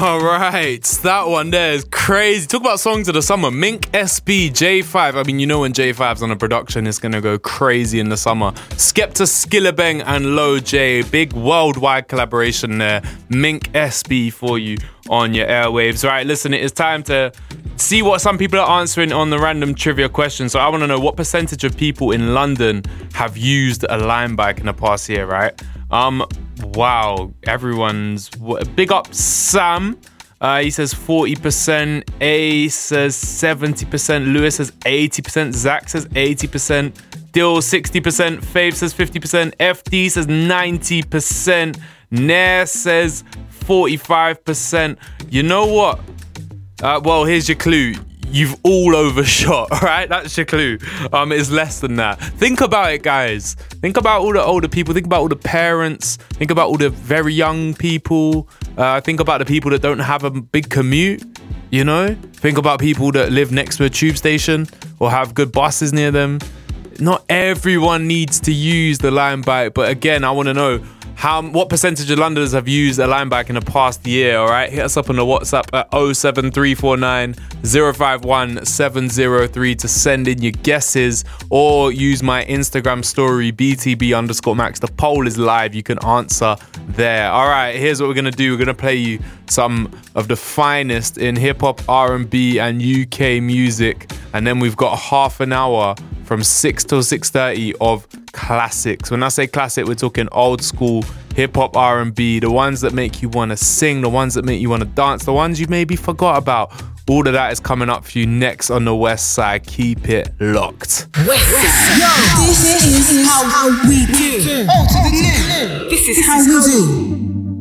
All right, that one there is crazy. Talk about songs of the summer. Mink, SB, J5. I mean, you know when J5's on a production, it's going to go crazy in the summer. Skepta, Skillabeng, and Low J. Big worldwide collaboration there. Mink, SB for you on your airwaves. All right, listen, it is time to see what some people are answering on the random trivia question. So I want to know what percentage of people in London have used a Lime bike in the past year, right? Wow, everyone's... Big up Sam. He says 40%. A says 70%. Lewis says 80%. Zach says 80%. Dill 60%. Fave says 50%. FD says 90%. Nair says 45%. You know what? Well, here's your clue. You've all overshot, all right? That's your clue. It's less than that. Think about it, guys. Think about all the older people. Think about all the parents. Think about all the very young people. Think about the people that don't have a big commute, you know? Think about people that live next to a tube station or have good buses near them. Not everyone needs to use the Lime bike, but again, I want to know what percentage of Londoners have used a Lime bike in the past year, all right? Hit us up on the WhatsApp at 07349 051 703 to send in your guesses, or use my Instagram story, BTB_Max. The poll is live. You can answer there. All right, here's what we're going to do. We're going to play you some of the finest in hip-hop, R&B, and UK music, and then we've got half an hour from 6 till 6:30 of classics. When I say classic, we're talking old school hip-hop, R&B, the ones that make you want to sing, the ones that make you want to dance, the ones you maybe forgot about. All of that is coming up for you next on the West Side. Keep it locked. West Side. Yo, this is how we do. On to the new. This is how we do.